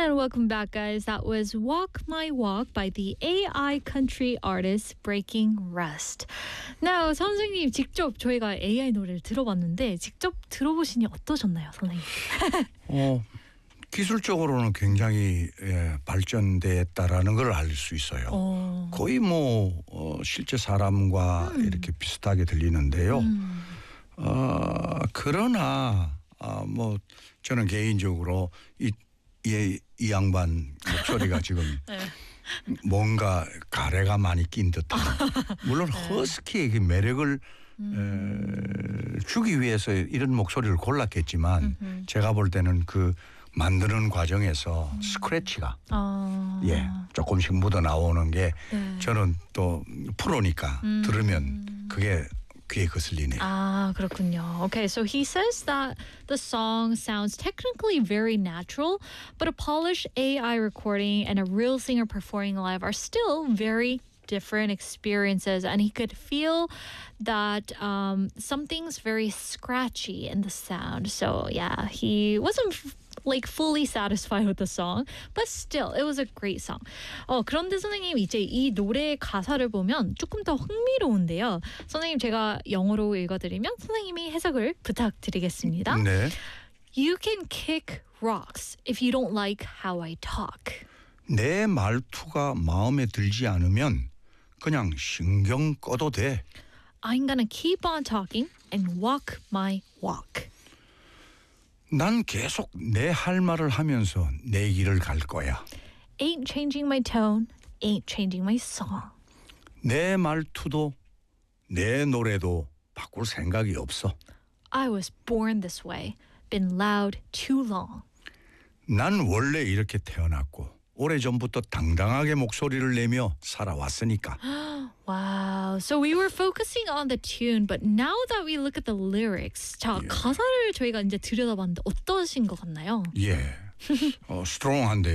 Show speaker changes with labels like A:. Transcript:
A: And welcome back, guys. That was Walk My Walk by the AI country artist Breaking Rust. Now, 선생님 직접 저희가 AI 노래를 들어봤는데 직접 들어보시니 어떠셨나요, 선생님?
B: 기술적으로는 굉장히 발전됐다라는 걸 알 수 있어요. 거의 실제 사람과 이렇게 비슷하게 들리는데요. 그러나 저는 개인적으로 이 양반 목소리가 지금
A: 네.
B: 뭔가 가래가 많이 낀 듯한. 물론 허스키의 그 매력을 주기 위해서 이런 목소리를 골랐겠지만 제가 볼 때는 그 만드는 과정에서 스크래치가 조금씩 묻어 나오는 게 저는 또 프로니까 들으면 그게 귀에 거슬리네요.
A: 그렇군요. Okay, so he says that the song sounds technically very natural, but a polished AI recording and a real singer performing live are still very different experiences, and he could feel that something's very scratchy in the sound. So yeah, he wasn't fully satisfied with the song, but still it was a great song. 그런데 선생님 이제 이 노래의 가사를 보면 조금 더 흥미로운데요. 선생님 제가 영어로 읽어드리면 선생님이 해석을 부탁드리겠습니다.
B: 네.
A: You can kick rocks if you don't like how I talk.
B: 내 말투가 마음에 들지 않으면 그냥 신경 꺼도 돼.
A: I'm gonna keep on talking and walk my walk.
B: 난 계속 내 할 말을 하면서 내 길을 갈 거야.
A: Ain't changing my tone, ain't changing my song.
B: 내 말투도 내 노래도 바꿀 생각이 없어.
A: I was born this way, been loud too long.
B: 난 원래 이렇게 태어났고 오래전부터 당당하게 목소리를 내며 살아왔으니까.
A: Wow. So we were focusing on the tune, but now that we look at the lyrics, 자, 가사를 저희가 이제 들여다봤는데 어떠신 것 같나요?
B: 스트롱한데요.